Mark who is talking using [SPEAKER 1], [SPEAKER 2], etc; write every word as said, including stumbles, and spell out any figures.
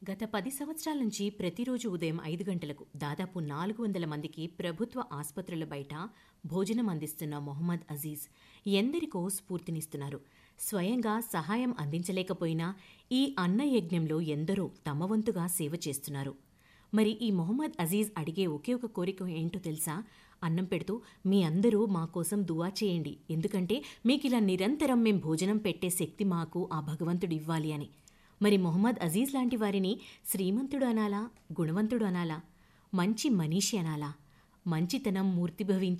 [SPEAKER 1] గత పది సంవత్సరాల నుంచి ప్రతిరోజు ఉదయం ఐదు గంటలకు దాదాపు నాలుగు వందల మందికి ప్రభుత్వ ఆసుపత్రుల బయట భోజనం అందిస్తున్న మొహమ్మద్ అజీజ్ ఎందరికో స్ఫూర్తినిస్తున్నారు. స్వయంగా సహాయం అందించలేకపోయినా ఈ అన్న యజ్ఞంలో ఎందరో తమ వంతుగా సేవ చేస్తున్నారు. మరి ఈ మొహమ్మద్ అజీజ్ అడిగే ఒకే ఒక కోరిక ఏంటో తెలుసా? అన్నం పెడుతూ మీ అందరూ మా కోసం దువా చేయండి, ఎందుకంటే మీకిలా నిరంతరం మేం భోజనం పెట్టే శక్తి మాకు ఆ భగవంతుడు ఇవ్వాలి అని. మరి మొహమ్మద్ అజీజ్ లాంటి వారిని శ్రీమంతుడు అనాలా, గుణవంతుడు అనాలా, మంచి మనీషి అనాలా? మంచితనం మూర్తిభవించి